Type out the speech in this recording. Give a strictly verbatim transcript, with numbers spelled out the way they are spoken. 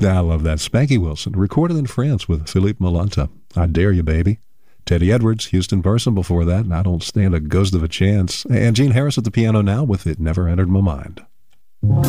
I love that. Spanky Wilson, recorded in France with Philippe Malanta. I Dare You, Baby. Teddy Edwards, Houston Person before that, and I Don't Stand a Ghost of a Chance. And Gene Harris at the piano now with It Never Entered My Mind.